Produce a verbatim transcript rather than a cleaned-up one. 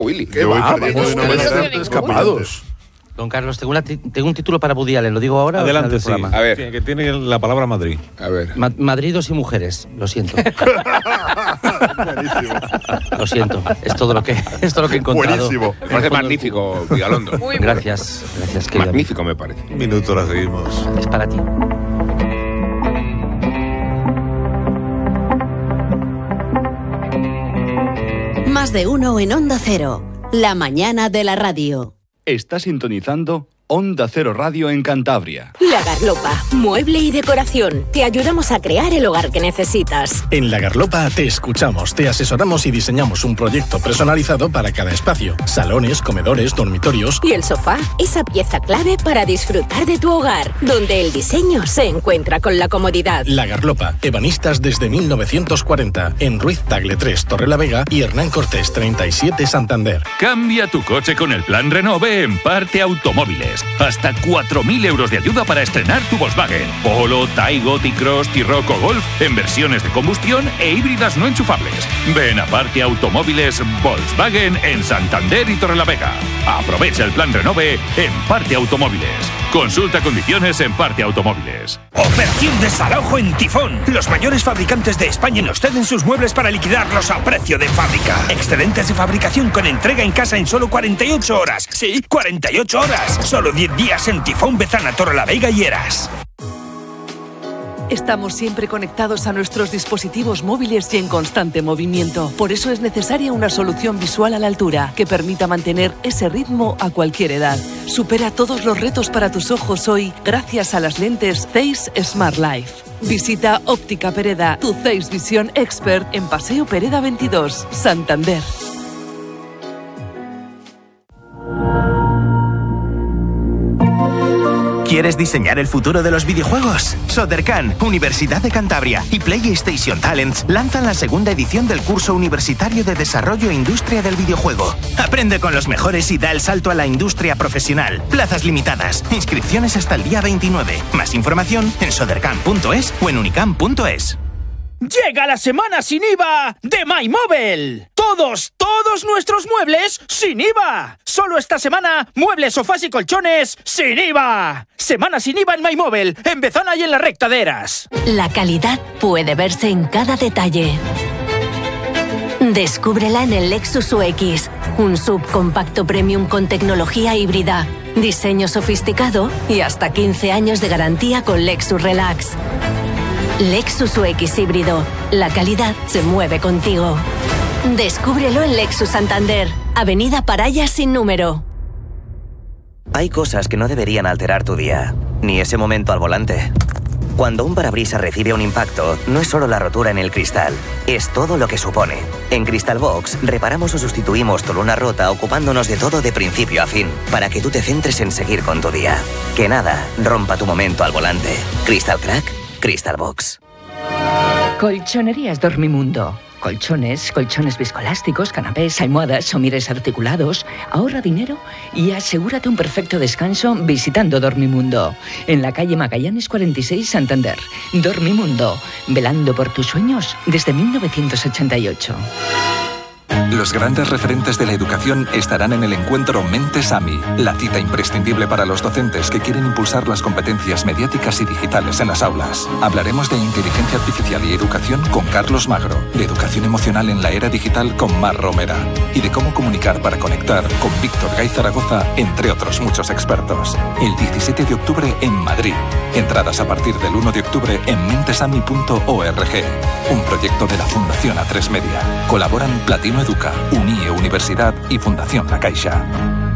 Willy. ¿Qué va? Vamos a escapados. Don Carlos, tengo, una, tengo un título para Woody Allen, ¿lo digo ahora? Adelante, sí. A ver. Que, que tiene la palabra Madrid. A ver. Ma- Madridos y mujeres, lo siento. Lo siento, es todo lo que, es todo lo que he encontrado. Buenísimo. Me parece magnífico, Vigalondo. Muy gracias, gracias, querido. Magnífico, me parece. Un minuto la seguimos. Es para ti. Más de uno en Onda Cero. La mañana de la radio. Está sintonizando Onda Cero Radio en Cantabria. La Garlopa, mueble y decoración. Te ayudamos a crear el hogar que necesitas. En La Garlopa te escuchamos, te asesoramos y diseñamos un proyecto personalizado para cada espacio. Salones, comedores, dormitorios. Y el sofá, esa pieza clave para disfrutar de tu hogar, donde el diseño se encuentra con la comodidad. La Garlopa, ebanistas desde mil novecientos cuarenta, en Ruiz Tagle tres, Torrelavega y Hernán Cortés treinta y siete, Santander. Cambia tu coche con el plan Renove en Parte Automóviles. Hasta cuatro mil euros de ayuda para estrenar tu Volkswagen. Polo, Taigo, T-Cross, T-Roc o Golf en versiones de combustión e híbridas no enchufables. Ven a Parte Automóviles Volkswagen en Santander y Torrelavega. Aprovecha el plan Renove en Parte Automóviles. Consulta condiciones en Parte Automóviles. Operación desalojo en Tifón. Los mayores fabricantes de España nos ceden sus muebles para liquidarlos a precio de fábrica. Excedentes de fabricación con entrega en casa en solo cuarenta y ocho horas. Sí, cuarenta y ocho horas. Solo diez días en Tifón, Bezana, Torrelavega y Heras. Estamos siempre conectados a nuestros dispositivos móviles y en constante movimiento. Por eso es necesaria una solución visual a la altura que permita mantener ese ritmo a cualquier edad. Supera todos los retos para tus ojos hoy gracias a las lentes Zeiss Smart Life. Visita Óptica Pereda, tu Zeiss Visión Expert en Paseo Pereda veintidós, Santander. ¿Quieres diseñar el futuro de los videojuegos? Sodercan, Universidad de Cantabria y PlayStation Talents lanzan la segunda edición del curso universitario de Desarrollo e Industria del Videojuego. Aprende con los mejores y da el salto a la industria profesional. Plazas limitadas. Inscripciones hasta el día veintinueve. Más información en sodercan punto es o en unicam punto es. Llega la semana sin I V A de MyMobile. Todos, todos nuestros muebles sin I V A. Solo esta semana, muebles, sofás y colchones sin I V A. Semana sin I V A en MyMobile, en Bezana y en la recta de Heras. La calidad puede verse en cada detalle. Descúbrela en el Lexus U X, un subcompacto premium con tecnología híbrida, diseño sofisticado y hasta quince años de garantía con Lexus Relax. Lexus U X híbrido. La calidad se mueve contigo. Descúbrelo en Lexus Santander, Avenida Paraya sin número. Hay cosas que no deberían alterar tu día, ni ese momento al volante. Cuando un parabrisas recibe un impacto, no es solo la rotura en el cristal, es todo lo que supone. En Crystal Box reparamos o sustituimos tu luna rota ocupándonos de todo de principio a fin, para que tú te centres en seguir con tu día. Que nada rompa tu momento al volante. Crystal Crack, Crystal Box. Colchonerías Dormimundo. Colchones, colchones viscoelásticos, canapés, almohadas, somieres articulados. Ahorra dinero y asegúrate un perfecto descanso visitando Dormimundo. En la calle Magallanes cuarenta y seis, Santander. Dormimundo, velando por tus sueños desde mil novecientos ochenta y ocho. Los grandes referentes de la educación estarán en el encuentro Mentes AMI, la cita imprescindible para los docentes que quieren impulsar las competencias mediáticas y digitales en las aulas. Hablaremos de inteligencia artificial y educación con Carlos Magro, de educación emocional en la era digital con Mar Romera y de cómo comunicar para conectar con Víctor Gay Zaragoza, entre otros muchos expertos. El diecisiete de octubre en Madrid. Entradas a partir del uno de octubre en mentesami punto org. Un proyecto de la Fundación A tres Media. Colaboran Platino Educa, UNIE Universidad y Fundación La Caixa.